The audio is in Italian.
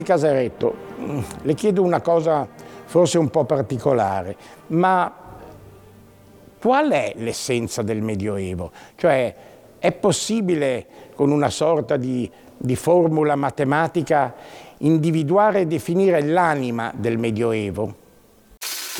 Casaretto, le chiedo una cosa forse un po' particolare, ma qual è l'essenza del Medioevo? Cioè, è possibile con una sorta di formula matematica individuare e definire l'anima del Medioevo?